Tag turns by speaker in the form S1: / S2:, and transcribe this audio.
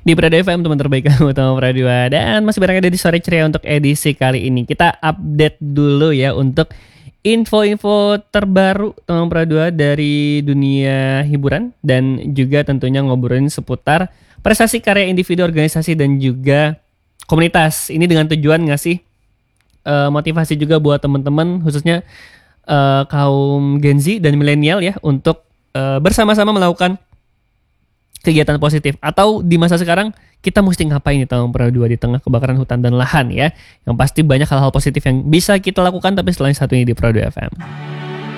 S1: Di Prado FM, teman terbaik kamu, Tama Pradua. Dan masih bareng ada di Sore Ceria untuk edisi kali ini. Kita update dulu ya untuk info-info terbaru Tama Pradua dari dunia hiburan. Dan juga tentunya ngobrolin seputar prestasi karya individu, organisasi, dan juga komunitas. Ini dengan tujuan ngasih motivasi juga buat teman-teman, khususnya kaum Gen Z dan milenial ya, untuk bersama-sama melakukan kegiatan positif. Atau di masa sekarang kita mesti ngapain nih Tama Pradua di tengah kebakaran hutan dan lahan ya. Yang pasti banyak hal-hal positif yang bisa kita lakukan, tapi setelah satu ini di Prado FM.